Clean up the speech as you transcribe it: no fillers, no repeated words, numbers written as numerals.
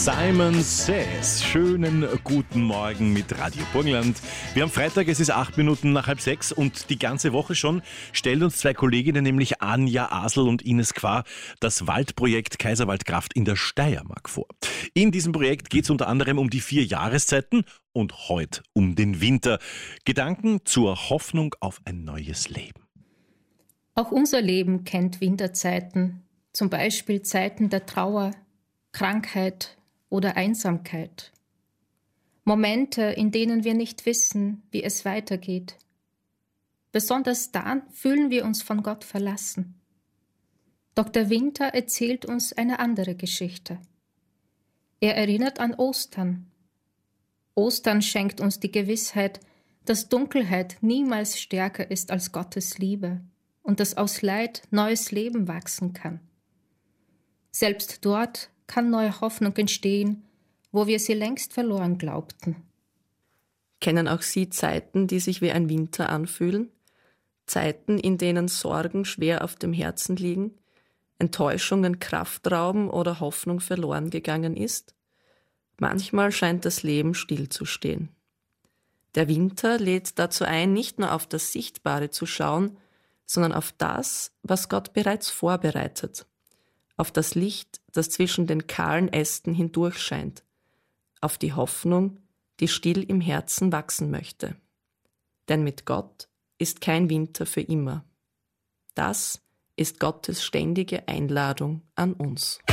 Simon Says, schönen guten Morgen mit Radio Burgenland. Wir haben Freitag, es ist 8 Minuten nach 5:30 und die ganze Woche schon stellen uns zwei Kolleginnen, nämlich Anja Asel und Ines Quar, das Waldprojekt Kaiserwaldkraft in der Steiermark vor. In diesem Projekt geht es unter anderem um die 4 Jahreszeiten und heute um den Winter. Gedanken zur Hoffnung auf ein neues Leben. Auch unser Leben kennt Winterzeiten, zum Beispiel Zeiten der Trauer, Krankheit oder Einsamkeit. Momente, in denen wir nicht wissen, wie es weitergeht. Besonders dann fühlen wir uns von Gott verlassen. Dr. Winter erzählt uns eine andere Geschichte. Er erinnert an Ostern. Ostern schenkt uns die Gewissheit, dass Dunkelheit niemals stärker ist als Gottes Liebe und dass aus Leid neues Leben wachsen kann. Selbst dort kann neue Hoffnung entstehen, wo wir sie längst verloren glaubten. Kennen auch Sie Zeiten, die sich wie ein Winter anfühlen? Zeiten, in denen Sorgen schwer auf dem Herzen liegen, Enttäuschungen Kraft rauben oder Hoffnung verloren gegangen ist? Manchmal scheint das Leben stillzustehen. Der Winter lädt dazu ein, nicht nur auf das Sichtbare zu schauen, sondern auf das, was Gott bereits vorbereitet. Auf das Licht, das zwischen den kahlen Ästen hindurch scheint, auf die Hoffnung, die still im Herzen wachsen möchte. Denn mit Gott ist kein Winter für immer. Das ist Gottes ständige Einladung an uns.